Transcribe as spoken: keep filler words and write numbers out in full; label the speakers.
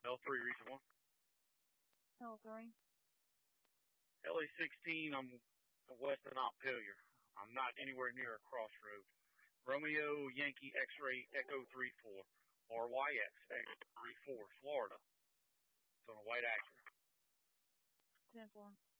Speaker 1: L three, recent one.
Speaker 2: L three.
Speaker 1: L A sixteen, I'm west of Montpelier. I'm not anywhere near a crossroad. Romeo Yankee X-ray Echo three four, or Y X Echo three four, Florida. It's on a white Acura.
Speaker 2: ten four.